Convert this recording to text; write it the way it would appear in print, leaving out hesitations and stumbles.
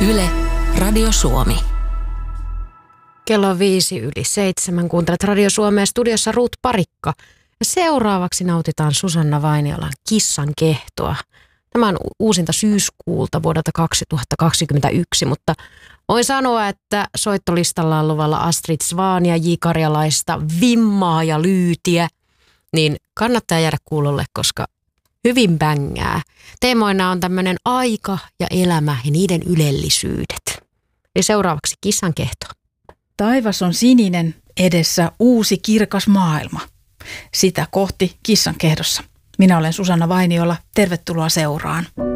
Yle, Radio Suomi. Kello on 6:05. Kuuntelet Radio Suomea, studiossa Ruut Parikka. Ja seuraavaksi nautitaan Susanna Vainiolan Kissan kehtoa. Tämä on uusinta syyskuulta vuodelta 2021, mutta voin sanoa, että soittolistalla on luvalla Astrid Svania, J. Karjalaista, Vimmaa ja Lyytiä. Niin kannattaa jäädä kuulolle, koska hyvin bängää. Teemoina on tämmöinen aika ja elämä ja niiden ylellisyydet. Eli seuraavaksi Kissan kehto. Taivas on sininen, edessä uusi kirkas maailma. Sitä kohti Kissan kehdossa. Minä olen Susanna Vainiola. Tervetuloa seuraan.